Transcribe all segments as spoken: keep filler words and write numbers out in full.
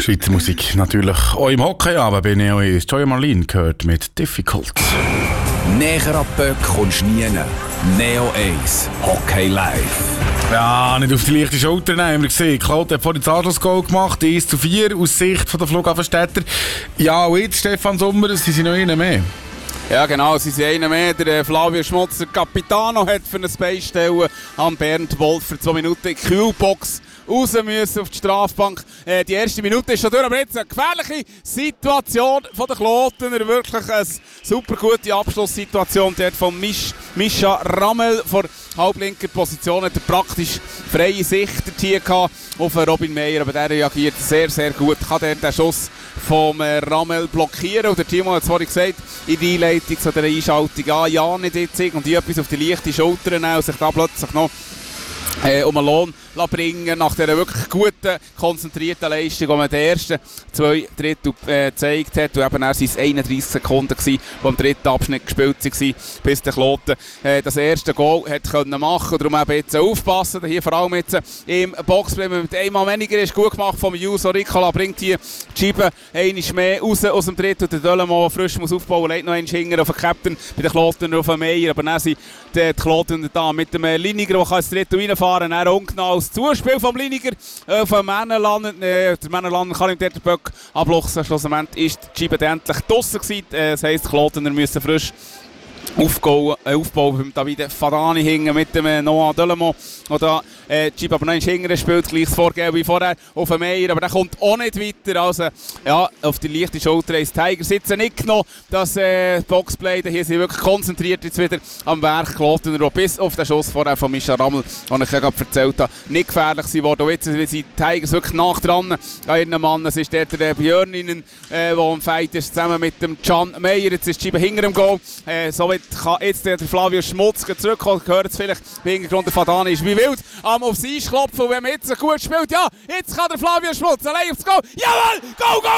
Schweizer Musik natürlich auch im Hockey, aber bei Neo ist Joy Marlene gehört mit Difficult. Näher an die Böck kommst du nie. Neo eins Hockey Live. Ja, nicht auf die leichte Schulter nehmen, haben wir gesehen. Claude hat vorhin das Anschlussgoal gemacht, eins zu vier aus Sicht von der Flughafenstädter. Ja, und jetzt Stefan Sommer, sie sind noch einer mehr. Ja genau, sie sind einer mehr. Der Flavio Schmutz, der Capitano, hat für eine Beistellen an Bernd Wolf für zwei Minuten in die Kühlbox raus müssen auf die Strafbank. Äh, die erste Minute ist schon durch, aber jetzt eine gefährliche Situation von den Klotener. Wirklich eine super gute Abschlusssituation dort von Misch, Mischa Rammel vor halblinker Position. Hat er praktisch freie Sicht hier gehabt auf Robin Meyer, aber der reagiert sehr, sehr gut. Kann der den Schuss vom äh, Rammel blockieren? Und der Timo hat es vorhin gesagt, in der Einleitung zu dieser Einschaltung, ja, ja nicht jetzt irgendwie etwas auf die leichte Schulter nehmen und sich da plötzlich noch Äh, um einen Lohn bringen nach dieser wirklich guten, konzentrierten Leistung, die man den ersten zwei Drittel äh, gezeigt hat. Und eben erst waren es einunddreissig Sekunden, die im dritten Abschnitt gespielt waren, bis der Kloten äh, das erste Goal hat können machen. Darum eben jetzt aufpassen, hier vor allem jetzt im Boxplay mit einmal weniger ist gut gemacht vom Juso Ricola, bringt hier die Scheibe einmal mehr raus aus dem Drittel. Der Dölemo frisch muss aufbauen, legt noch einen Hinger auf den Captain, bei den Klotener auf den Meier. Aber dann sind die Klotener da mit dem Liniger, der ins Drittel reinfahren kann. Dann ungenau das Zuspiel vom Liniger auf den Männerland. Äh, der Männerland kann ihm dort den Böck abluchsen. Schlussendlich ist die Scheibe endlich draussen gewesen. Äh, das heisst, die Klotener müssen frisch aufbauen, äh, aufbauen mit Davide Fadani hingen mit dem äh, Noah Dölemo. Oder äh, die Scheibe aber noch ein Hinger spielt, gleich das Vorgehen wie vorher auf den Meier. Aber der kommt auch nicht weiter. Also, ja, auf die leichte Schulter ist Tiger sitzen nicht genommen. Das äh, Boxplay, hier sind wirklich konzentriert jetzt wieder am Werk. Klotener bis auf den Schuss vorher von Mischa Rammel, den ich ja gerade erzählt habe, nicht gefährlich geworden. Und jetzt sind die Tigers wirklich nach dran an ihren Mann. Es ist der, der Björn, äh, der am Fight ist, zusammen mit dem Can Meyer. Jetzt ist die Scheibe hinter dem Goal. Äh, somit kann jetzt der Flavio Schmutz zurückkommen. Gehört es vielleicht, im Hintergrund der Fadani ist wie wild am aufs Eis klopfen. Und wenn man jetzt gut spielt, ja, jetzt kann der Flavio Schmutz allein aufs Goal. Jawohl! Go, go,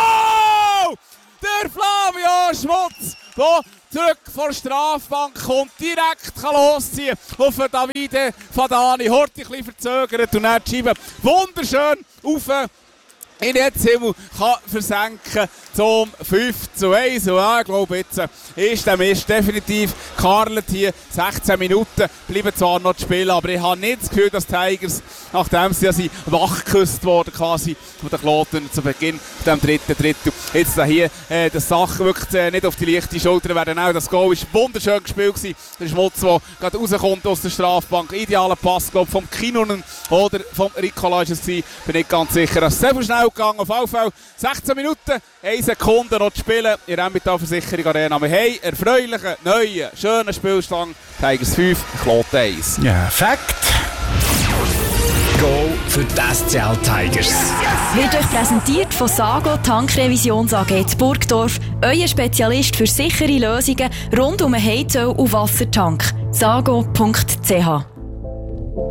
go! Der Flavio Schmutz, der zurück von der Strafbank kommt, direkt kann losziehen auf Davide Fadani. Horti ein bisschen verzögert und dann die Scheibe wunderschön auf in den Himmel kann versenken zum fünf zu eins. Und ja, ich glaube, jetzt ist der Mist definitiv gekarlet hier. sechzehn Minuten bleiben zwar noch zu spielen, aber ich habe nicht das Gefühl, dass die Tigers, nachdem sie ja sie wachgeküsst wurden, quasi von den Kloten zu Beginn dem dritten Drittel, jetzt hier äh, die Sache wirklich äh, nicht auf die leichte Schulter werden. Auch das Goal war wunderschön gespielt gewesen. Der Schmutz, der gerade rauskommt aus der Strafbank. Idealer Pass, glaube vom Kinonen oder vom Ricola ist es gewesen. Bin nicht ganz sicher, dass es sehr schnell gegangen. Auf jeden Fall sechzehn Minuten, eine Sekunde noch zu spielen in der Emmental Versicherung Arena. Wir haben erfreulichen, neuen, schönen Spielstand. Tigers fünf, Kloten eins. Ja, Fakt. Goal für die S C L Tigers. Wird euch präsentiert von Sago Tankrevisions A G zu Burgdorf. Euer Spezialist für sichere Lösungen rund um einen Heizöl- und Wassertank. sago punkt c h